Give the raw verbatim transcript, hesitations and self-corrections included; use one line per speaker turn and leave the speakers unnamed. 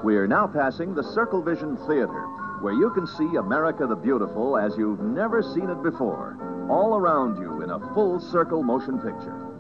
We're now passing the Circle Vision Theater, where you can see America the Beautiful as you've never seen it before, all around you in a full circle motion picture.